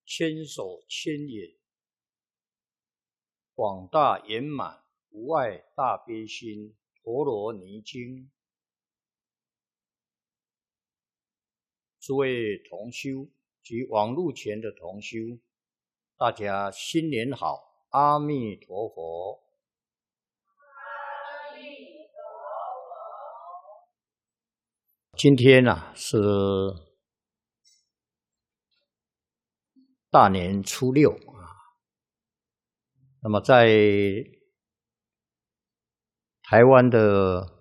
千手千眼，广大圆满，无碍大悲心，陀罗尼经。诸位同修及网络前的同修，大家新年好，阿弥陀佛。 阿弥陀佛。 今天是大年初六那么在台湾的